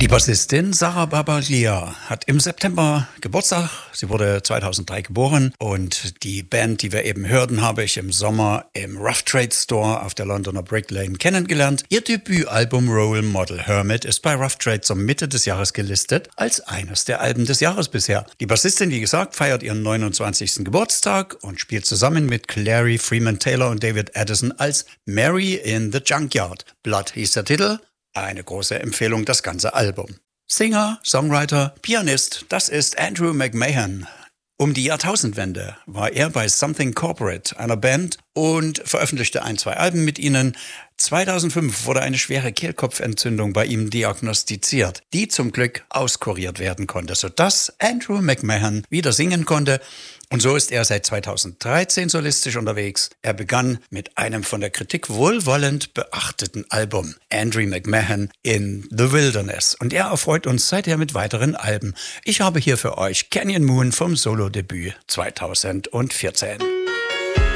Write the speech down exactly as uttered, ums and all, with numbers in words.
Die Bassistin Sarah Babalia hat im September Geburtstag. Sie wurde zweitausenddrei geboren und die Band, die wir eben hörten, habe ich im Sommer im Rough Trade Store auf der Londoner Brick Lane kennengelernt. Ihr Debütalbum Role Model Hermit ist bei Rough Trade zur Mitte des Jahres gelistet als eines der Alben des Jahres bisher. Die Bassistin, wie gesagt, feiert ihren neunundzwanzigsten Geburtstag und spielt zusammen mit Clary Freeman Taylor und David Addison als Mary in the Junkyard. Blood hieß der Titel. Eine große Empfehlung, das ganze Album. Singer, Songwriter, Pianist, das ist Andrew McMahon. Um die Jahrtausendwende war er bei Something Corporate, einer Band, und veröffentlichte ein, zwei Alben mit ihnen. zweitausendfünf wurde eine schwere Kehlkopfentzündung bei ihm diagnostiziert, die zum Glück auskuriert werden konnte, sodass Andrew McMahon wieder singen konnte. Und so ist er seit zweitausenddreizehn solistisch unterwegs. Er begann mit einem von der Kritik wohlwollend beachteten Album, Andrew McMahon in the Wilderness. Und er erfreut uns seither mit weiteren Alben. Ich habe hier für euch Canyon Moon vom Solo-Debüt zweitausendvierzehn.